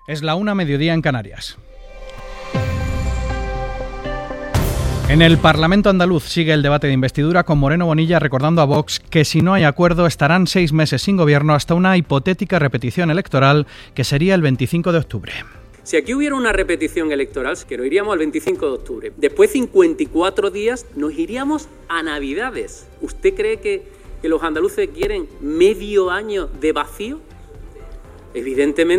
Es la 1:00 en Canarias. En el Parlamento andaluz sigue el debate de investidura, con Moreno Bonilla recordando a Vox que si no hay acuerdo estarán 6 meses sin gobierno hasta una hipotética repetición electoral que sería el 25 de octubre. Si aquí hubiera una repetición electoral, que nos iríamos al 25 de octubre, después 54 días nos iríamos a Navidades. ¿Usted cree que los andaluces quieren medio año de vacío? Evidentemente